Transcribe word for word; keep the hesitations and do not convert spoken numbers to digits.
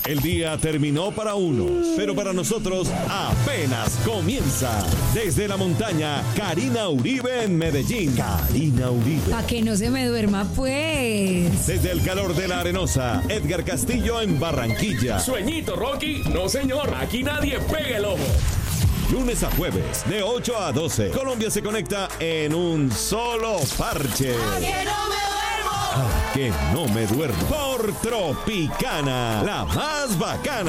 El día terminó para unos, pero para nosotros apenas comienza. Desde la montaña, Karina Uribe en Medellín. Karina Uribe. Pa' que no se me duerma, pues. Desde el calor de la Arenosa, Edgar Castillo en Barranquilla. Sueñito, Rocky. No, señor. Aquí nadie pega el ojo. Lunes a jueves, de ocho a doce, Colombia se conecta en un solo parche. ¡A que no me duermo! ¡A que no me duermo! Por Tropicana, la más bacana.